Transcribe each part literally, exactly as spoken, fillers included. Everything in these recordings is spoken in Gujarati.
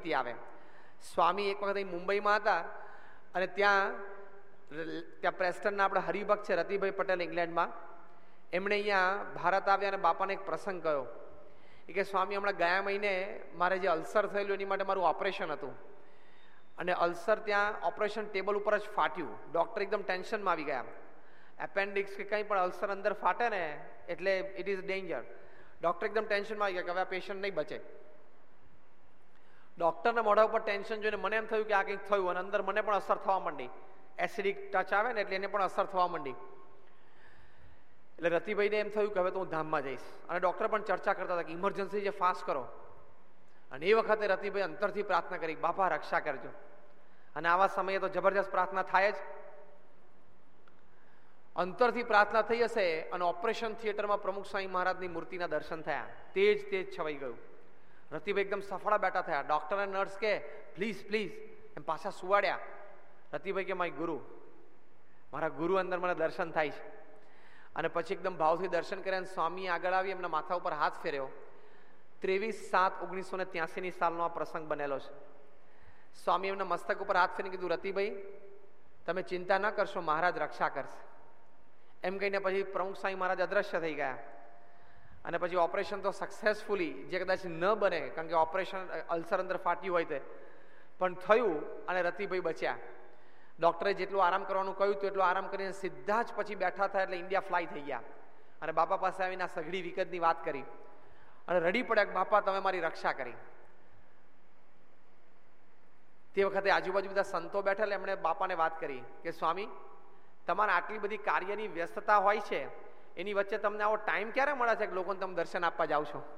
સ્થિતિ આવે. સ્વામી એક વખત અહીં મુંબઈમાં હતા અને ત્યાં ત્યાં પ્રેસ્ટનના આપણે હરિભક્ત છે રતિભાઈ પટેલ ઇંગ્લેન્ડમાં, એમણે અહીંયા ભારત આવ્યા અને બાપાને એક પ્રસંગ કહ્યો. એ કે સ્વામી હમણાં ગયા મહિને મારે જે અલ્સર થયેલું એની માટે મારું ઓપરેશન હતું અને અલ્સર ત્યાં ઓપરેશન ટેબલ ઉપર જ ફાટ્યું. ડૉક્ટર એકદમ ટેન્શનમાં આવી ગયા. એપેન્ડિક્સ કે કંઈ પણ અલ્સર અંદર ફાટે ને એટલે ઇટ ઇઝ ડેન્જર. ડૉક્ટર એકદમ ટેન્શનમાં આવી ગયા કે હવે આ પેશન્ટ નહીં બચે. ડૉક્ટરના મોઢા ઉપર ટેન્શન જોઈને મને એમ થયું કે આ કંઈક થયું અને અંદર મને પણ અસર થવા માંડી. એસિડિક ટચ આવે ને એટલે એને પણ અસર થવા માંડી. એટલે રતિભાઈને એમ થયું કે હવે તો હું ધામમાં જઈશ અને ડૉક્ટર પણ ચર્ચા કરતા હતા કે ઇમરજન્સી છે ફાસ્ટ કરો. અને એ વખતે રતિભાઈ અંતરથી પ્રાર્થના કરી, બાપા રક્ષા કરજો. અને આવા સમયે તો જબરજસ્ત પ્રાર્થના થાય જ. અંતરથી પ્રાર્થના થઈ હશે અને ઓપરેશન થિયેટરમાં પ્રમુખ સ્વામી મહારાજની મૂર્તિના દર્શન થયા. તેજ તેજ છવાઈ ગયું. રતિભાઈ એકદમ સફળા બેઠા થયા. ડૉક્ટર અને નર્સ કે પ્લીઝ પ્લીઝ એમ પાછા સુવાડ્યા. રતિભાઈ કે મારી ગુરુ, મારા ગુરુ અંદર મને દર્શન થાય છે. અને પછી એકદમ ભાવથી દર્શન કર્યા અને સ્વામી આગળ આવી એમના માથા ઉપર હાથ ફેર્યો. ત્રેવીસ સાત ઓગણીસો ને ત્યાસીની સાલનો આ પ્રસંગ બનેલો છે. સ્વામી એમના મસ્તક ઉપર હાથ ફેરીને કીધું, રતિભાઈ તમે ચિંતા ન કરશો, મહારાજ રક્ષા કરશે. એમ કહીને પછી પ્રમુખ સ્વામી મહારાજ અદ્રશ્ય થઈ ગયા. અને પછી ઓપરેશન તો સક્સેસફુલી, જે કદાચ ન બને કારણ કે ઓપરેશન અલ્સર અંદર ફાટ્યું હોય તે પણ થયું અને રતિભાઈ બચ્યા. ડૉક્ટરે જેટલું આરામ કરવાનું કહ્યું હતું એટલું આરામ કરીને સીધા જ પછી બેઠા થયા એટલે ઇન્ડિયા ફ્લાય થઈ ગયા. અને બાપા પાસે આવીને આ સઘળી વિગતની વાત કરી અને રડી પડ્યા કે બાપા તમે મારી રક્ષા કરી. તે વખતે આજુબાજુ બધા સંતો બેઠેલા એમણે બાપાને વાત કરી કે સ્વામી તમારે આટલી બધી કાર્યની વ્યસ્તતા હોય છે, એની વચ્ચે તમને આવો ટાઈમ ક્યારે મળે છે કે લોકોને તમે દર્શન આપવા જાઓ છો?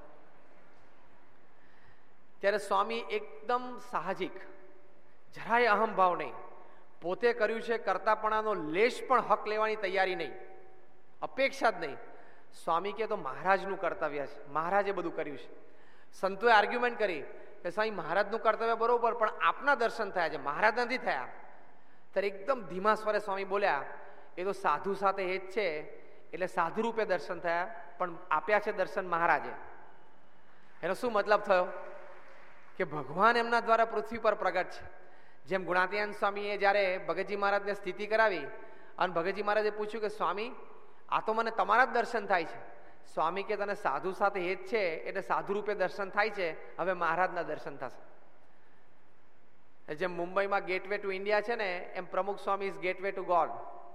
ત્યારે સ્વામી એકદમ સાહજિક, જરાય અહંભાવ નહીં, પોતે કર્યું છે કરતાપણાનો લેશ પણ હક લેવાની તૈયારી નહીં, અપેક્ષા જ નહીં. સ્વામી કે તો મહારાજનું કર્તવ્ય છે, મહારાજે બધું કર્યું છે. સંતોએ આર્ગ્યુમેન્ટ કરી કે સ્વામી મહારાજનું કર્તવ્ય બરોબર પણ આપના દર્શન થયા છે, મહારાજ નથી થયા. ત્યારે એકદમ ધીમા સ્વરે સ્વામી બોલ્યા, એ તો સાધુ સાથે એ જ છે એટલે સાધુ રૂપે દર્શન થયા પણ આપ્યા છે દર્શન મહારાજે. એનો શું મતલબ થયો કે ભગવાન એમના દ્વારા પૃથ્વી પર પ્રગટ છે. જેમ ગુણાતીયાન સ્વામીએ જ્યારે ભગતજી મહારાજને સ્થિતિ કરાવી અને ભગતજી મહારાજે પૂછ્યું કે સ્વામી આ તો મને તમારા જ દર્શન થાય છે. સ્વામી કે તને સાધુ સાથે હેત છે એટલે સાધુ રૂપે દર્શન થાય છે, હવે મહારાજના દર્શન થશે. જેમ મુંબઈમાં ગેટવે ટુ ઇન્ડિયા છે ને એમ પ્રમુખ સ્વામી is gateway two God,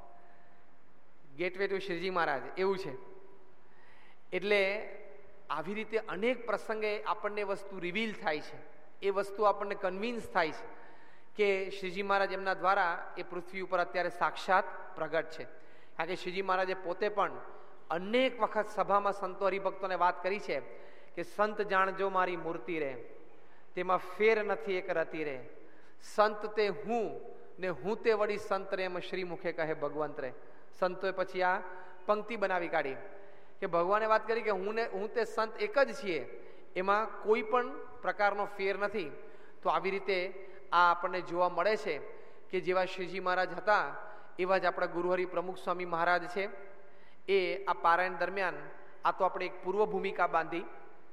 gateway two Shriji મહારાજ એવું છે. એટલે આવી રીતે અનેક પ્રસંગે આપણને વસ્તુ રિવીલ થાય છે, એ વસ્તુ આપણને કન્વિન્સ થાય છે કે શ્રીજી મહારાજ એમના દ્વારા એ પૃથ્વી ઉપર અત્યારે સાક્ષાત પ્રગટ છે. કારણ કે શ્રીજી મહારાજે પોતે પણ અનેક વખત સભામાં સંતો હરિભક્તોને વાત કરી છે કે સંત જાણજો મારી મૂર્તિ રે, તેમાં ફેર નથી એક રતિ રે, સંત તે હું ને હું તે વળી સંત રે, એમ શ્રી મુખે કહે ભગવંત રે. સંતોએ પછી આ પંક્તિ બનાવી કાઢી કે ભગવાને વાત કરી કે હું ને હું તે સંત એક જ છીએ, એમાં કોઈ પણ પ્રકારનો ફેર નથી. તો આવી રીતે આ આપણને જોવા મળે છે કે જેવા શ્રીજી મહારાજ હતા એવા જ આપણા ગુરુહરિ પ્રમુખ સ્વામી મહારાજ છે. એ આ પારાયણ દરમિયાન આ તો આપણે એક પૂર્વ ભૂમિકા બાંધી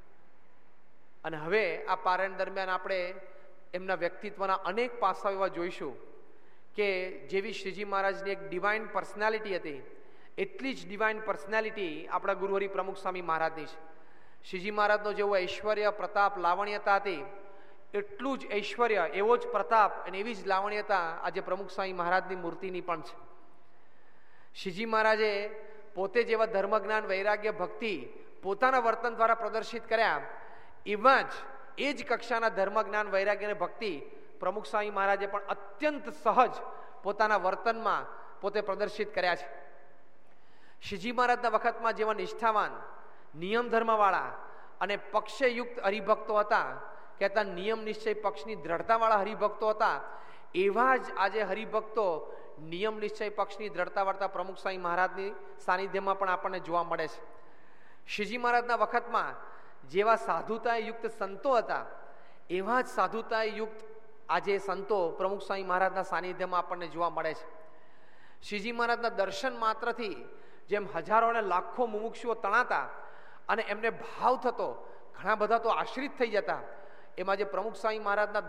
અને હવે આ પારાયણ દરમિયાન આપણે એમના વ્યક્તિત્વના અનેક પાસાઓ એવા જોઈશું કે જેવી શ્રીજી મહારાજની એક ડિવાઇન પર્સનાલિટી હતી એટલી જ ડિવાઇન પર્સનાલિટી આપણા ગુરુહરિ પ્રમુખ સ્વામી મહારાજની છે. શ્રીજી મહારાજનો જેવો ઐશ્વર્ય પ્રતાપ લાવણ્યતા હતી એટલું જ ઐશ્વર્ય, એવો જ પ્રતાપ અને એવી જ લાવણ્યતા આજે પ્રમુખ સ્વામી મહારાજની મૂર્તિની પણ છે. શ્રીજી મહારાજે પોતે જેવા ધર્મ જ્ઞાન વૈરાગ્ય ભક્તિ પોતાના વર્તન દ્વારા પ્રદર્શિત કર્યા એવા જ એ જ કક્ષાના ધર્મ જ્ઞાન વૈરાગ્ય અને ભક્તિ પ્રમુખ સ્વામી મહારાજે પણ અત્યંત સહજ પોતાના વર્તનમાં પોતે પ્રદર્શિત કર્યા છે. શ્રીજી મહારાજના વખતમાં જેવા નિષ્ઠાવાન નિયમ ધર્મવાળા અને પક્ષયુક્ત હરિભક્તો હતા, કહેતા નિયમ નિશ્ચય પક્ષની દ્રઢતાવાળા હરિભક્તો હતા, એવા જ આજે હરિભક્તો નિયમ નિશ્ચય પક્ષની દ્રઢતા વાળતા પ્રમુખ સ્વામી મહારાજની સાનિધ્યમાં પણ આપણને જોવા મળે છે. શ્રીજી મહારાજના વખતમાં જેવા સાધુતાએ યુક્ત સંતો હતા એવા જ સાધુતાએ યુક્ત આજે સંતો પ્રમુખ સ્વામી મહારાજના સાનિધ્યમાં આપણને જોવા મળે છે. શ્રીજી મહારાજના દર્શન માત્રથી જેમ હજારો અને લાખો મુમુક્ષુઓ તણાતા અને એમને ભાવ થતો, ઘણા બધા તો આશ્રિત થઈ જતા, એમાં જે પ્રમુખ સ્વામી મહારાજના